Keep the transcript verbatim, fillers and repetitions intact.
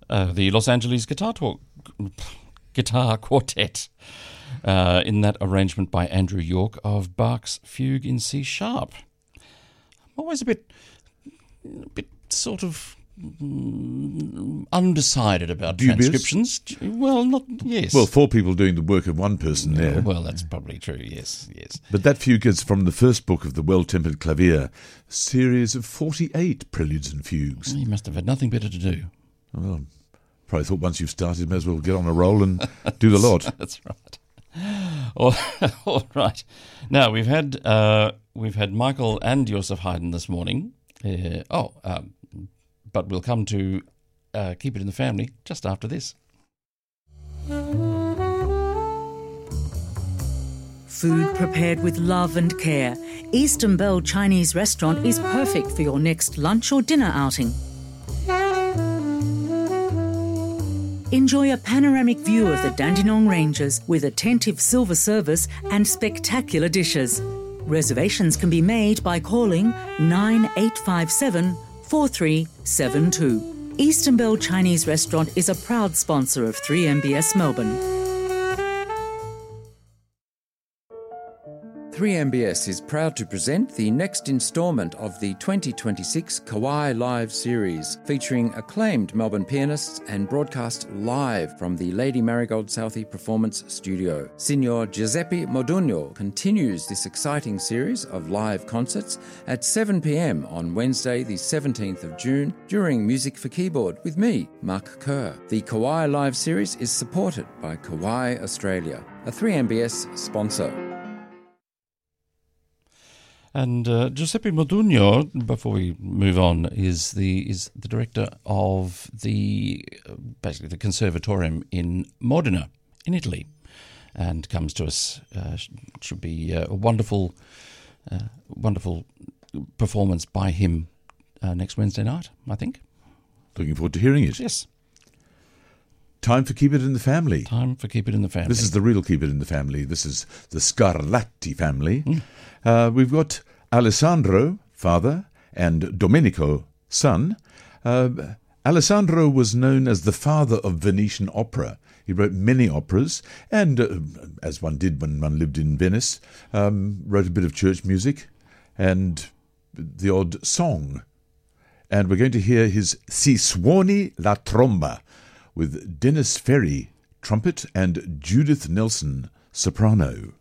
Uh, the Los Angeles Guitar, Talk, Guitar Quartet, uh, in that arrangement by Andrew York of Bach's Fugue in C Sharp. I'm always a bit, a bit sort of mm, undecided about Dubious? transcriptions. Well, not yes. Well, four people doing the work of one person there. Well, that's probably true. Yes, yes. But that fugue is from the first book of the Well-Tempered Clavier, a series of forty-eight preludes and fugues. You must have had nothing better to do. Well, probably thought once you've started, may as well get on a roll and do the lot. That's right. All, all right. Now we've had uh, we've had Michael and Joseph Haydn this morning. Uh, oh, um, but we'll come to uh, Keep It in the Family just after this. Food prepared with love and care. Eastern Bell Chinese Restaurant is perfect for your next lunch or dinner outing. Enjoy a panoramic view of the Dandenong Ranges with attentive silver service and spectacular dishes. Reservations can be made by calling nine eight five seven, four three seven two. Eastern Bell Chinese Restaurant is a proud sponsor of three M B S Melbourne. three M B S is proud to present the next instalment of the twenty twenty-six Kauai Live series, featuring acclaimed Melbourne pianists and broadcast live from the Lady Marigold Southey Performance Studio. Signor Giuseppe Modugno continues this exciting series of live concerts at seven p.m. on Wednesday the seventeenth of June during Music for Keyboard with me, Mark Kerr. The Kauai Live series is supported by Kauai Australia, a three M B S sponsor. And uh, Giuseppe Modugno, before we move on, is the is the director of the uh, basically the Conservatorium in Modena, in Italy, and comes to us. Uh, should be uh, a wonderful, uh, wonderful performance by him uh, next Wednesday night, I think. Looking forward to hearing it. Yes. Time for Keep It in the Family. Time for Keep It in the Family. This is the real Keep It in the Family. This is the Scarlatti family. Mm. Uh, we've got Alessandro, father, and Domenico, son. Uh, Alessandro was known as the father of Venetian opera. He wrote many operas, and, uh, as one did when one lived in Venice, um, wrote a bit of church music and the odd song. And we're going to hear his Si Suoni la Tromba, with Dennis Ferry, trumpet, and Judith Nelson, soprano.